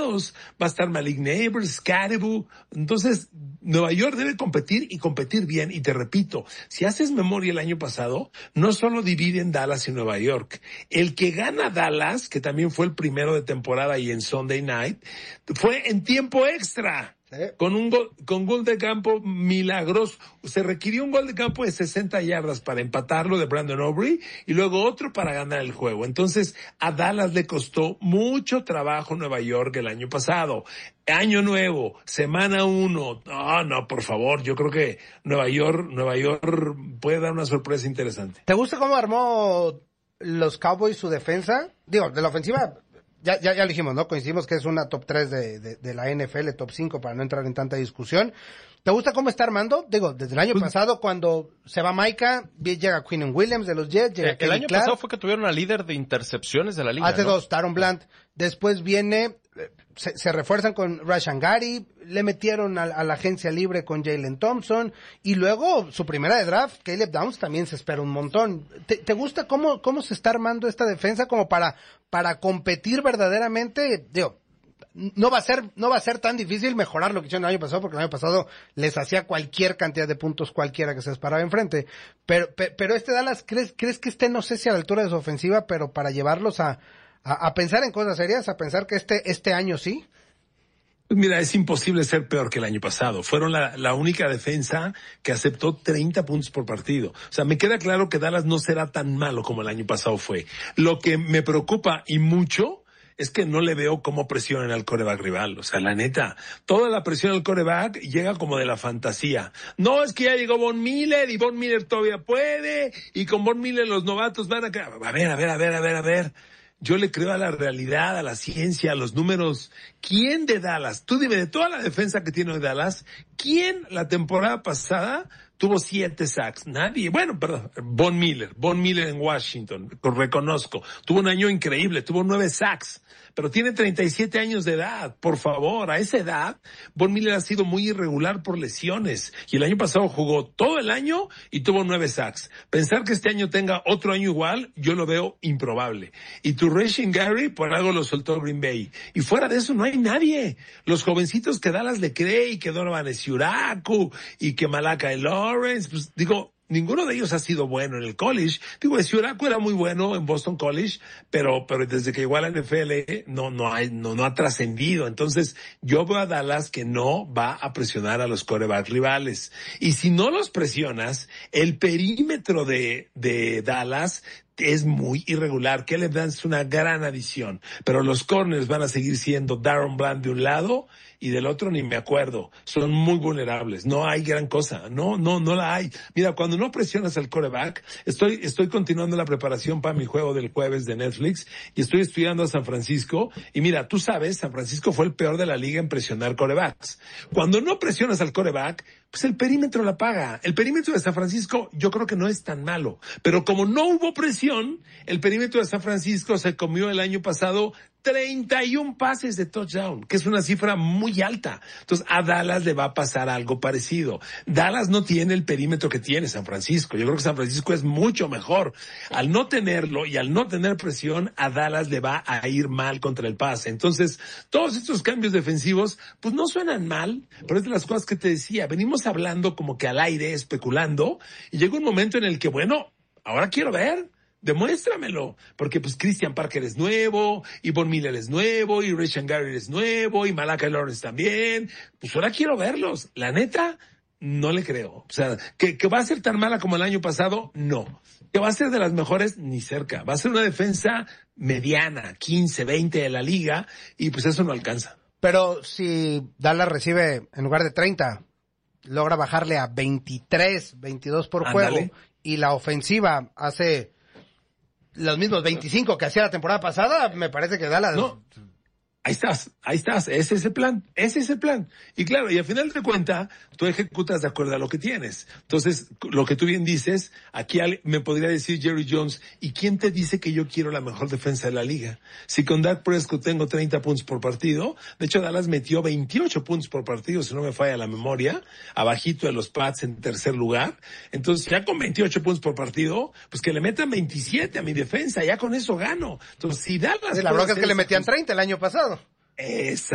lesionados. Va a estar Malik Neighbors, Caribou. Entonces, Nueva York debe competir y competir bien. Y te repito, si haces memoria el año pasado, no solo dividen Dallas y Nueva York. El que gana Dallas, que también fue el primero de temporada y en Sunday Night, fue en tiempo extra. ¿Sí? Con gol de campo milagroso. Se requirió un gol de campo de 60 yardas para empatarlo de Brandon Aubrey y luego otro para ganar el juego. Entonces, a Dallas le costó mucho trabajo Nueva York el año pasado. Año nuevo, semana 1. No, por favor, yo creo que Nueva York puede dar una sorpresa interesante. ¿Te gusta cómo armó los Cowboys su defensa? Digo, de la ofensiva, ya lo dijimos, ¿no? Coincidimos que es una top 3 de la NFL, top 5 para no entrar en tanta discusión. ¿Te gusta cómo está armando? Digo, desde el año pasado, cuando se va Micah, llega Quinnen Williams de los Jets, llega el año pasado fue que tuvieron al líder de intercepciones de la liga, hace ¿no? 2, Taron Blunt. Después viene, se refuerzan con Rashan Gary, le metieron a la agencia libre con Jalen Thompson, y luego su primera de draft, Caleb Downs, también se espera un montón. ¿Te gusta cómo se está armando esta defensa como para competir verdaderamente? Digo, no va a ser tan difícil mejorar lo que hicieron el año pasado, porque el año pasado les hacía cualquier cantidad de puntos cualquiera que se les paraba enfrente. Pero este Dallas, ¿crees que esté, no sé si a la altura de su ofensiva, pero para llevarlos a pensar en cosas serias, a pensar que este año sí? Pues mira, es imposible ser peor que el año pasado. Fueron la única defensa que aceptó 30 puntos por partido. O sea, me queda claro que Dallas no será tan malo como el año pasado fue. Lo que me preocupa y mucho es que no le veo cómo presionan al quarterback rival. O sea, la neta, toda la presión al quarterback llega como de la fantasía. No, es que ya llegó Von Miller y Von Miller todavía puede y con Von Miller los novatos van a... A ver. Yo le creo a la realidad, a la ciencia, a los números. ¿Quién de Dallas? Tú dime, de toda la defensa que tiene Dallas, ¿quién la temporada pasada tuvo 7 sacks? Nadie. Bueno, perdón, Von Miller en Washington, reconozco. Tuvo un año increíble, tuvo 9 sacks. Pero tiene 37 años de edad. Por favor, a esa edad, Von Miller ha sido muy irregular por lesiones. Y el año pasado jugó todo el año y tuvo 9 sacks. Pensar que este año tenga otro año igual, yo lo veo improbable. Y tu Rashan Gary, por algo lo soltó Green Bay. Y fuera de eso no hay nadie. Los jovencitos que Dallas le cree y que Donovan Esiuraku y que Malachi Lawrence, pues digo, ninguno de ellos ha sido bueno en el college. Digo, Esiuraku era muy bueno en Boston College, pero desde que llegó a la NFL no ha trascendido. Entonces, yo veo a Dallas que no va a presionar a los quarterback rivales. Y si no los presionas, el perímetro de Dallas es muy irregular. Caleb Downs es una gran adición, pero los corners van a seguir siendo Darren Bland de un lado y del otro ni me acuerdo. Son muy vulnerables. No hay gran cosa. No la hay. Mira, cuando no presionas al quarterback, estoy continuando la preparación para mi juego del jueves de Netflix y estoy estudiando a San Francisco y mira, tú sabes, San Francisco fue el peor de la liga en presionar quarterbacks. Cuando no presionas al quarterback, pues el perímetro la paga. El perímetro de San Francisco yo creo que no es tan malo, pero como no hubo presión, el perímetro de San Francisco se comió el año pasado 31 pases de touchdown, que es una cifra muy alta. Entonces, a Dallas le va a pasar algo parecido. Dallas no tiene el perímetro que tiene San Francisco. Yo creo que San Francisco es mucho mejor. Al no tenerlo y al no tener presión, a Dallas le va a ir mal contra el pase. Entonces, todos estos cambios defensivos, pues no suenan mal, pero es de las cosas que te decía. Venimos hablando como que al aire, especulando, y llega un momento en el que, bueno, ahora quiero ver. Demuéstramelo, porque pues Christian Parker es nuevo, y Von Miller es nuevo, y Rashan Gary es nuevo, y Malachi Lawrence también. Pues ahora quiero verlos. La neta, no le creo. O sea, que va a ser tan mala como el año pasado, no. Que va a ser de las mejores, ni cerca. Va a ser una defensa mediana, 15, 20 de la liga, y pues eso no alcanza. Pero si Dallas recibe, en lugar de 30, logra bajarle a 23, 22 por juego, y la ofensiva hace los mismos 25 que hacía la temporada pasada, me parece que Dallas... No. Ahí estás, ese es el plan. Y claro, y al final de cuentas, tú ejecutas de acuerdo a lo que tienes. Entonces, lo que tú bien dices, aquí me podría decir Jerry Jones, ¿y quién te dice que yo quiero la mejor defensa de la liga? Si con Dak Prescott tengo 30 puntos por partido, de hecho Dallas metió 28 puntos por partido, si no me falla la memoria, abajito de los Pats en tercer lugar. Entonces, ya con 28 puntos por partido, pues que le metan 27 a mi defensa, ya con eso gano. Entonces, si Dallas... La bronca es que le metían 30 el año pasado.